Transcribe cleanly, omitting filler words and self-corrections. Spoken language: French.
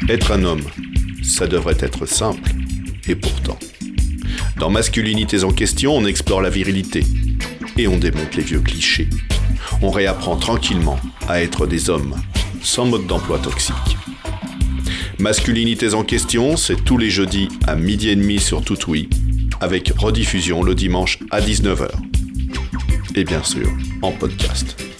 Être un homme, ça devrait être simple, et pourtant. Dans Masculinités en question, on explore la virilité, et on démonte les vieux clichés. On réapprend tranquillement à être des hommes, sans mode d'emploi toxique. Masculinités en question, c'est tous les jeudis à 12h30 sur Toutoui, avec rediffusion le dimanche à 19h. Et bien sûr, en podcast.